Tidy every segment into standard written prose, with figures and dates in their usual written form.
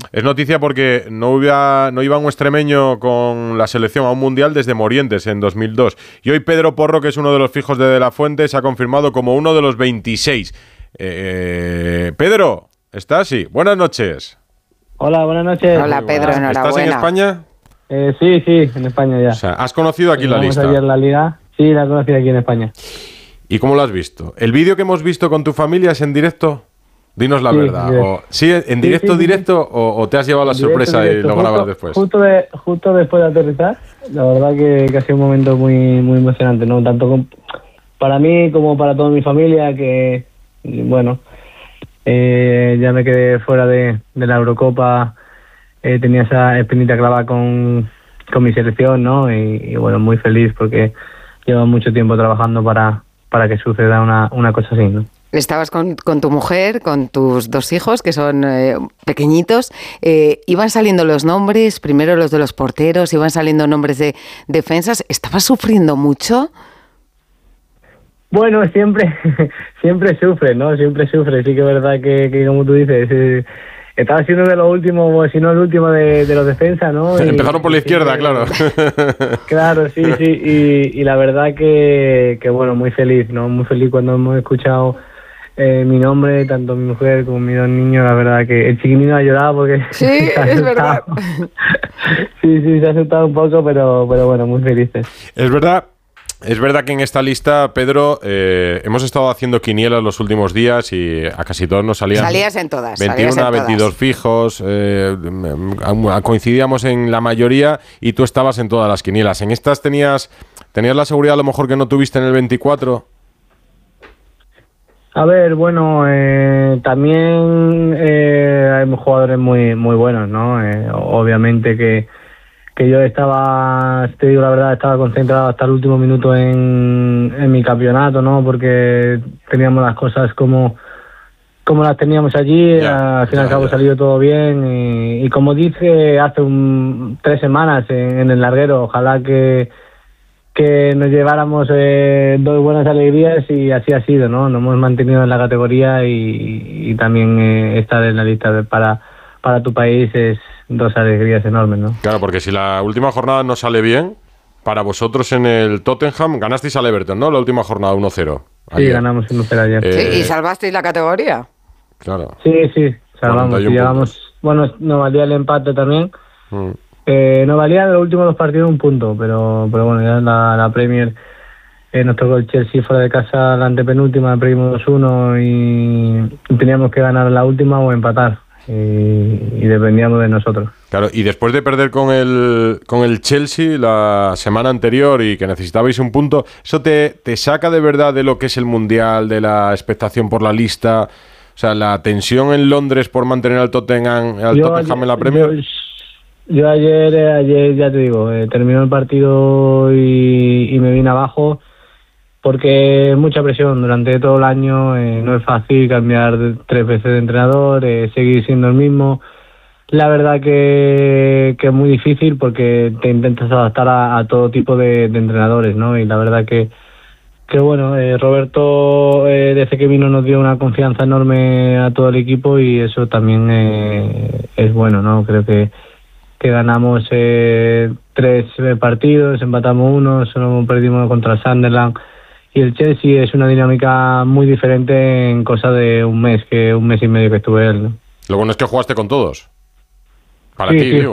es noticia porque no iba un extremeño con la selección a un mundial desde Morientes en 2002. Y hoy Pedro Porro, que es uno de los fijos de la Fuente, se ha confirmado como uno de los 26. Pedro, ¿estás? Sí. Buenas noches. Hola, buenas noches. Hola, Pedro, enhorabuena. ¿Estás en España? Sí, en España ya. O sea, ¿has conocido aquí la lista? Ayer la liga. Sí, la he conocido aquí en España. ¿Y cómo lo has visto? ¿El vídeo que hemos visto con tu familia es en directo? Dinos la verdad. Sí. ¿En directo, directo? ¿O te has llevado la sorpresa directo, y lo grabas después? Justo después de aterrizar. La verdad que ha sido un momento muy, muy emocionante, ¿no? Tanto para mí como para toda mi familia, que, bueno, ya me quedé fuera de la Eurocopa. Tenía esa espinita clavada con mi selección, ¿no? Y bueno, muy feliz porque llevo mucho tiempo trabajando para que suceda una cosa así, ¿no? Estabas con tu mujer, con tus 2 hijos, que son pequeñitos. Iban saliendo los nombres, primero los de los porteros, iban saliendo nombres de defensas. ¿Estabas sufriendo mucho? Bueno, siempre sufre, ¿no? Siempre sufre. Sí que es verdad que como tú dices, estaba siendo de los últimos, si no el último de los defensas, ¿no? Empezaron por la izquierda, claro. Claro, sí. Y la verdad que bueno, muy feliz, ¿no? Muy feliz cuando hemos escuchado mi nombre, tanto mi mujer como mis 2 niños. La verdad que el chiquinino ha llorado porque... Sí, es verdad. Sí, se ha asustado un poco, pero bueno, muy felices. Es verdad que en esta lista, Pedro, hemos estado haciendo quinielas los últimos días y a casi todos nos salían... Salías en todas. 21 a 22 fijos, coincidíamos en la mayoría y tú estabas en todas las quinielas. ¿En estas tenías la seguridad a lo mejor que no tuviste en el 24? A ver, bueno, también hay jugadores muy muy buenos, ¿no? Obviamente que yo estaba, te digo la verdad, estaba concentrado hasta el último minuto en mi campeonato, ¿no? Porque teníamos las cosas como las teníamos allí. Al fin y al cabo salió todo bien y como dije hace 3 semanas en el larguero, ojalá que nos lleváramos 2 buenas alegrías y así ha sido, ¿no? Nos hemos mantenido en la categoría y también estar en la lista para tu país es 2 alegrías enormes, ¿no? Claro, porque si la última jornada no sale bien, para vosotros en el Tottenham ganasteis al Everton, ¿no? La última jornada 1-0. Sí, ganamos 1-0 ayer. Sí, ¿y salvasteis la categoría? Claro. Sí, salvamos. Bueno, nos valía el empate también. Nos valía en los últimos 2 partidos 1 punto, pero bueno, ya la Premier nos tocó el Chelsea fuera de casa, la antepenúltima, perdimos 2-1 y teníamos que ganar la última o empatar. Y dependíamos de nosotros. Claro, y después de perder con el Chelsea la semana anterior y que necesitabais 1 punto, ¿eso te saca de verdad de lo que es el Mundial, de la expectación por la lista? O sea, la tensión en Londres por mantener al Tottenham en la Premier. Yo ayer ya te digo, terminó el partido y me vine abajo porque es mucha presión durante todo el año. No es fácil cambiar 3 veces de entrenador, seguir siendo el mismo. La verdad que es muy difícil porque te intentas adaptar a todo tipo de entrenadores, ¿no? Y la verdad que bueno, Roberto desde que vino nos dio una confianza enorme a todo el equipo y eso también es bueno, ¿no? Creo que ganamos 3 partidos, empatamos 1, solo perdimos contra el Sunderland. Y el Chelsea es una dinámica muy diferente en cosa de un mes y medio que estuve él, ¿no? Lo bueno es que jugaste con todos. Para ti, sí, digo.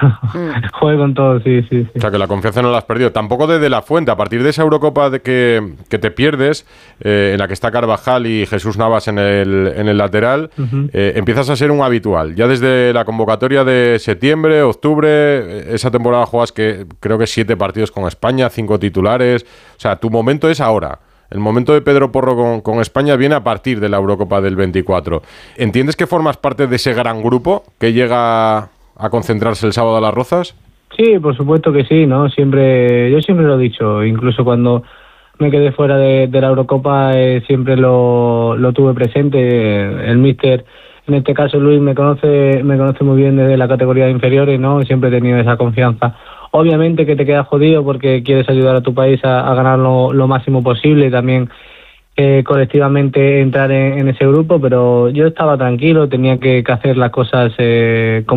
Jugué con todos, sí. O sea, que la confianza no la has perdido. Tampoco desde la Fuente. A partir de esa Eurocopa que te pierdes, en la que está Carvajal y Jesús Navas en el lateral, empiezas a ser un habitual. Ya desde la convocatoria de septiembre, octubre, esa temporada juegas creo que 7 partidos con España, 5 titulares. O sea, tu momento es ahora. El momento de Pedro Porro con España viene a partir de la Eurocopa del 24. ¿Entiendes que formas parte de ese gran grupo que llega a concentrarse el sábado a Las Rozas? Sí, por supuesto que sí, ¿no? Yo siempre lo he dicho, incluso cuando me quedé fuera de la Eurocopa siempre lo tuve presente. El míster, en este caso Luis, me conoce muy bien desde la categoría de inferiores, ¿no? Siempre he tenido esa confianza. Obviamente que te quedas jodido porque quieres ayudar a tu país a ganar lo máximo posible y también colectivamente entrar en ese grupo, pero yo estaba tranquilo, tenía que hacer las cosas como